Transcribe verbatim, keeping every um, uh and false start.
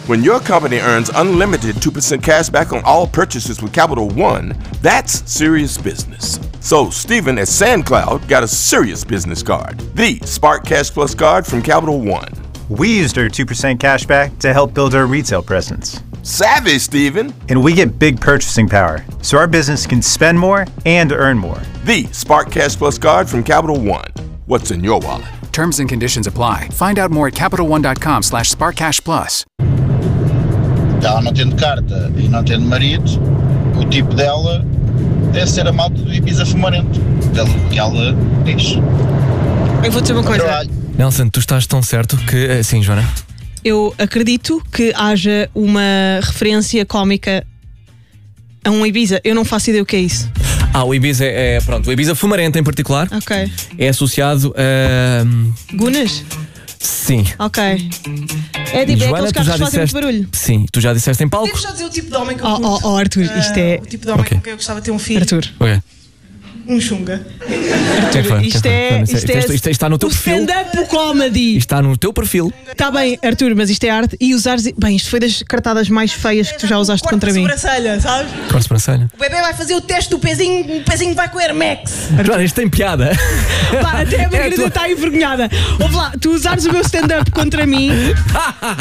When your company earns unlimited two percent cash back on all purchases with Capital One, that's serious business. So Stephen at SandCloud got a serious business card, the Spark Cash Plus card from Capital One. We used our two percent cash back to help build our retail presence. Savvy, Stephen. And we get big purchasing power, so our business can spend more and earn more. The Spark Cash Plus card from Capital One. What's in your wallet? Terms and conditions apply. Find out more at CapitalOne.com slash SparkCashPlus. Ela não tendo carta e não tendo marido, o tipo dela deve ser a malta do Ibiza fumarento, pelo que ela diz. Eu vou dizer uma coisa. Trabalho. Nelson, tu estás tão certo que... Sim, Joana? Eu acredito que haja uma referência cómica a um Ibiza. Eu não faço ideia o que é isso. Ah, o Ibiza é... Pronto, o Ibiza fumarento em particular. Ok. É associado a... Gunas? Sim. Ok. É tipo, é Joana, aqueles tu carros já que fazem muito disseste... barulho. Sim, tu já disseste em palco. Devo já dizer o tipo de homem que eu Oh, curto. oh, oh Arthur, isto é... O tipo de homem Ok. com quem eu gostava de ter um filho. Arthur. Ok. Um chunga. Quem foi? Isto Quem é, foi? Não sei. isto é, Isto- isto está no teu o perfil. stand-up comedy. Isto está no teu perfil. Está bem, Arthur, mas isto é arte. E usares. Bem, isto foi das cartadas mais feias que tu já usaste Corta contra a mim. sobrancelha, sabes? Corte para selha. O bebê vai fazer o teste do pezinho, o pezinho vai com o Air Max. Joana, isto tem piada. Pá, até a Margarida está envergonhada. Ouve lá, tu usares o meu stand-up contra mim.